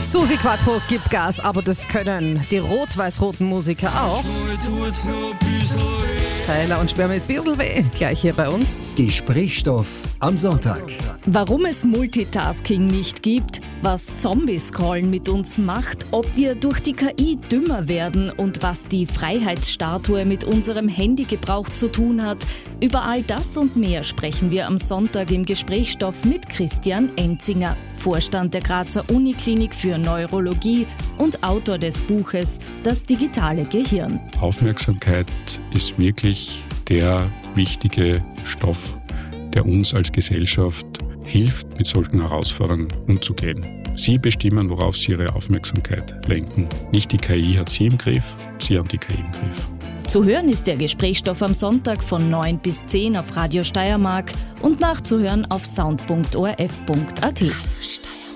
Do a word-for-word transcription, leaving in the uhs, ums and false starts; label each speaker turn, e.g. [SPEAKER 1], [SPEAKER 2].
[SPEAKER 1] Susi Quattro gibt Gas, aber das können die rot-weiß-roten Musiker auch. Seiler und Sperr mit bissl weh, gleich hier bei uns.
[SPEAKER 2] Gesprächsstoff am Sonntag.
[SPEAKER 3] Warum es Multitasking nicht gibt, was Zombie-Scrollen mit uns macht, ob wir durch die K I dümmer werden und was die Freiheitsstatue mit unserem Handygebrauch zu tun hat. Über all das und mehr sprechen wir am Sonntag im Gesprächsstoff mit Christian Enzinger, Vorstand der Grazer Uniklinik für Neurologie und Autor des Buches Das digitale Gehirn.
[SPEAKER 4] Aufmerksamkeit ist wirklich der wichtige Stoff, der uns als Gesellschaft hilft, mit solchen Herausforderungen umzugehen. Sie bestimmen, worauf Sie Ihre Aufmerksamkeit lenken. Nicht die K I hat Sie im Griff, Sie haben die K I im Griff.
[SPEAKER 3] Zu hören ist der Gesprächsstoff am Sonntag von neun bis zehn auf Radio Steiermark und nachzuhören auf sound punkt o r f punkt a t.